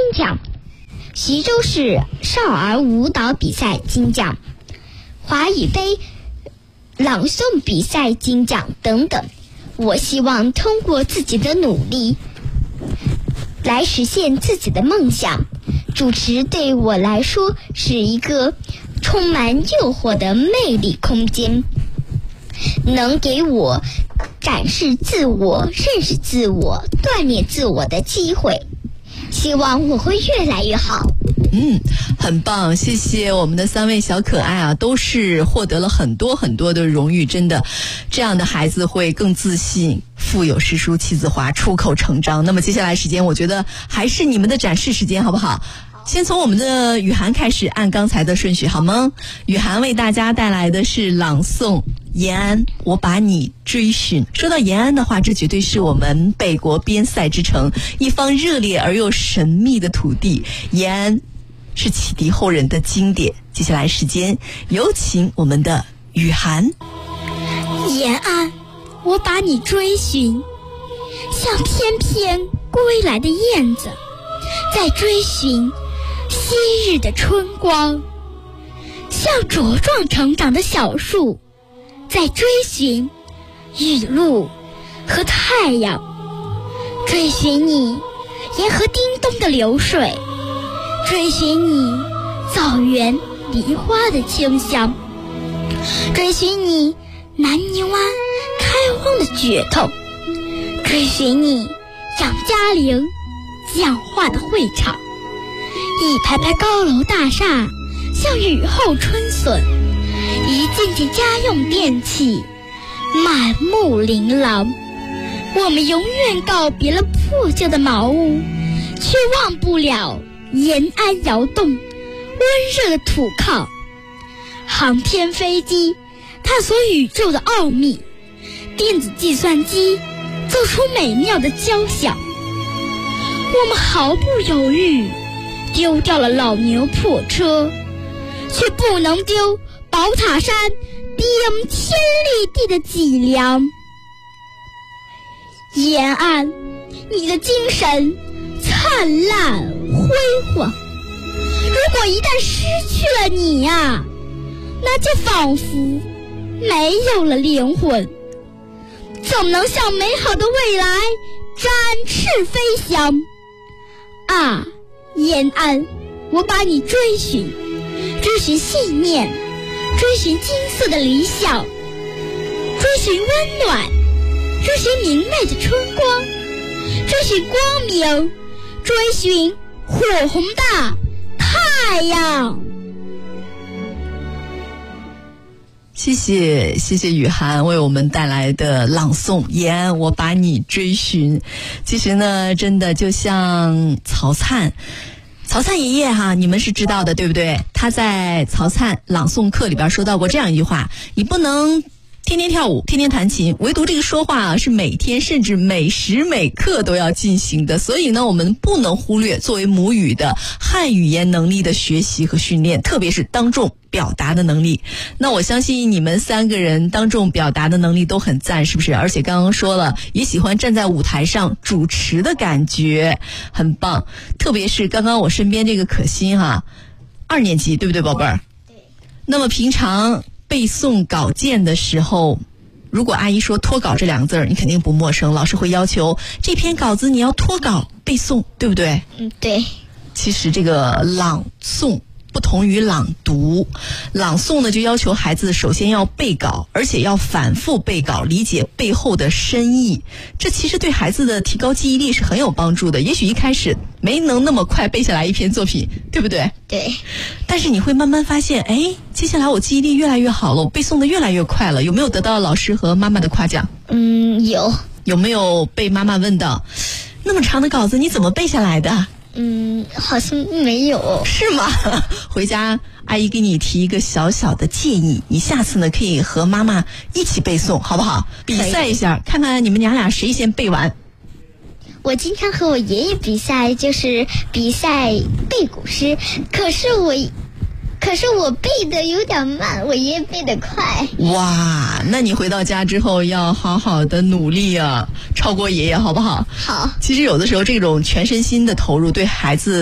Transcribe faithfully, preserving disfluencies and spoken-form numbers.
奖，徐州市少儿舞蹈比赛金奖，华语杯朗诵比赛金奖等等。我希望通过自己的努力来实现自己的梦想。主持对我来说是一个充满诱惑的魅力空间，能给我展示自我、认识自我、锻炼自我的机会。希望我会越来越好。 嗯，很棒，谢谢我们的三位小可爱啊，都是获得了很多很多的荣誉，真的，这样的孩子会更自信，腹有诗书气自华，出口成章。那么接下来时间，我觉得还是你们的展示时间，好不好？先从我们的雨涵开始，按刚才的顺序好吗？雨涵为大家带来的是朗诵延安，我把你追寻。说到延安的话，这绝对是我们北国边塞之城，一方热烈而又神秘的土地。延安是启迪后人的经典。接下来时间，有请我们的雨涵。 延安，我把你追寻，像翩翩归来的燕子，在追寻昔日的春光，像茁壮成长的小树，在追寻雨露和太阳，追寻你沿河叮咚的流水，追寻你草原梨花的清香，追寻你南泥湾开荒的噱头，追寻你杨家岭讲话的会场，一排排高楼大厦像雨后春笋，一件件家用电器满目琳琅。我们永远告别了破旧的茅屋，却忘不了延安窑洞温热的土炕。航天飞机探索宇宙的奥秘，电子计算机奏出美妙的交响。我们毫不犹豫丢掉了老牛破车，却不能丢宝塔山顶天立地的脊梁。延安，你的精神灿烂辉煌，如果一旦失去了你啊，那就仿佛没有了灵魂，怎能向美好的未来展翅飞翔啊！延安，我把你追寻，追寻信念，追寻金色的理想，追寻温暖，追寻明媚的春光，追寻光明，追寻火红的太阳。 谢谢谢谢雨涵为我们带来的朗诵延安，我把你追寻。其实呢，真的就像曹灿曹灿爷爷哈，你们是知道的对不对？他在曹灿朗诵课里边说到过这样一句话，你不能天天跳舞，天天弹琴，唯独这个说话啊，是每天甚至每时每刻都要进行的。所以呢，我们不能忽略作为母语的汉语言能力的学习和训练，特别是当众表达的能力。那我相信你们三个人当众表达的能力都很赞，是不是？而且刚刚说了，也喜欢站在舞台上主持的感觉，很棒。特别是刚刚我身边这个可心哈，二年级对不对，宝贝儿？对。那么平常背诵稿件的时候，如果阿姨说脱稿这两个字儿，你肯定不陌生，老师会要求这篇稿子你要脱稿背诵，对不对？ 嗯，对。 其实这个朗诵不同于朗读，朗诵呢就要求孩子首先要背稿，而且要反复背稿，理解背后的深意。这其实对孩子的提高记忆力是很有帮助的。也许一开始没能那么快背下来一篇作品，对不对？ 对。 但是你会慢慢发现，哎，接下来我记忆力越来越好了，我背诵的越来越快了。有没有得到老师和妈妈的夸奖？ 嗯，有。 有没有被妈妈问到，那么长的稿子你怎么背下来的？ 嗯，好像没有。 是吗？回家阿姨给你提一个小小的建议，你下次呢可以和妈妈一起背诵，好不好？比赛一下，看看你们娘俩谁先背完。 我经常和我爷爷比赛，就是比赛背古诗，可是我可是我背的有点慢，我爷爷背得快。 哇，那你回到家之后要好好的努力啊，超过爷爷好不好？ 好。 其实有的时候这种全身心的投入对孩子